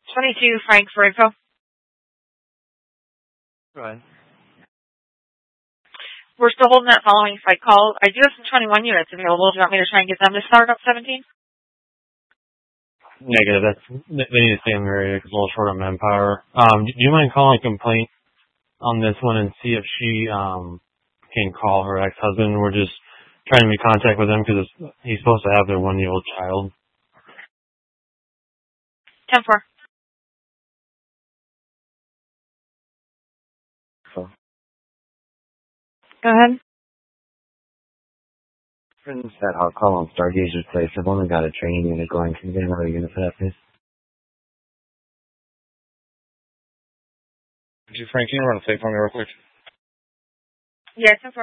22 Frank for info. Go ahead. We're still holding that following site call. I do have some 21 units available. Do you want me to try and get them to start up 17? Negative. They need to stay in the area because we're a little short on manpower. Do you mind calling a complaint on this one and see if she can call her ex-husband? We're just trying to make contact with him because he's supposed to have their 1-year-old child. 10-4. Go ahead. Friends said I'll call on Stargazer's place. I've only got a training unit going. Can you get another unit for that, please? Frank, can you run a plate for me real quick? Yeah, 10-4.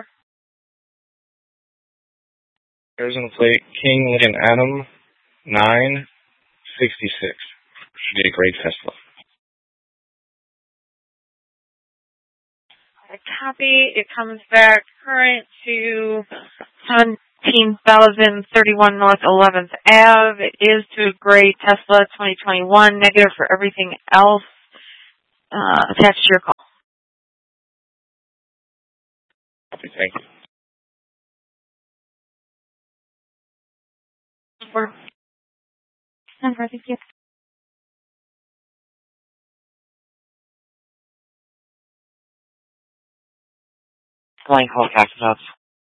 Arizona plate, King Lincoln Adam, 966. Should be a great Tesla. I copy. It comes back current to 17,031 North 11th Ave. It is to a gray Tesla 2021. Negative for everything else attached to your call. Okay, thank you. 10-4. 10-4, thank you. Calling call tax jobs.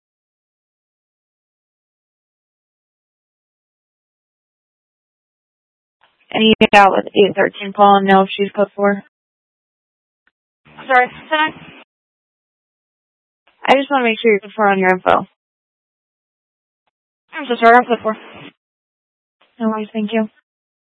And you get out with 813 Paul and know if she's code 4. Sorry, I just want to make sure you're code 4 on your info. I'm so sorry, I'm code 4. No worries, thank you.